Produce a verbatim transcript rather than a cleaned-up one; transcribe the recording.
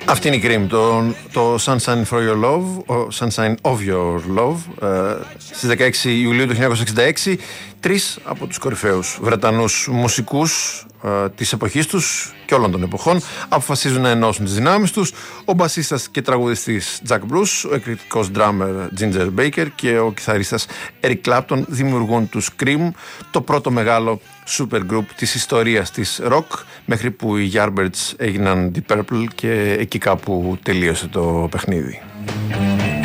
Αυτή είναι η Cream, το, το Sunshine for Your Love, ο Sunshine of Your Love, ε, στις δεκαέξι Ιουλίου του χίλια εννιακόσια εξήντα έξι. Τρεις από τους κορυφαίους Βρετανούς μουσικούς ε, της εποχής τους και όλων των εποχών αποφασίζουν να ενώσουν τις δυνάμεις τους. Ο μπασίστας και τραγουδιστής Jack Bruce, ο εκρηκτικός drummer Ginger Baker και ο κιθαρίστας Eric Clapton δημιουργούν τους Cream, το πρώτο μεγάλο super group της ιστορίας της rock, μέχρι που οι Yardbirds έγιναν Deep Purple και εκεί κάπου τελείωσε το παιχνίδι.